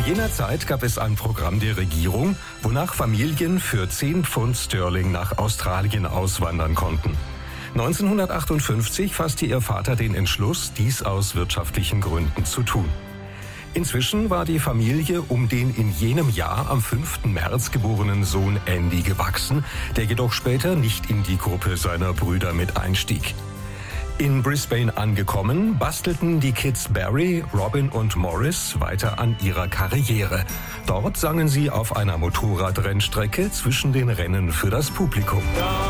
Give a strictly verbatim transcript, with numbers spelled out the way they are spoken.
jener Zeit gab es ein Programm der Regierung, wonach Familien für zehn Pfund Sterling nach Australien auswandern konnten. neunzehnhundertachtundfünfzig fasste ihr Vater den Entschluss, dies aus wirtschaftlichen Gründen zu tun. Inzwischen war die Familie um den in jenem Jahr am fünften März geborenen Sohn Andy gewachsen, der jedoch später nicht in die Gruppe seiner Brüder mit einstieg. In Brisbane angekommen, bastelten die Kids Barry, Robin und Morris weiter an ihrer Karriere. Dort sangen sie auf einer Motorradrennstrecke zwischen den Rennen für das Publikum.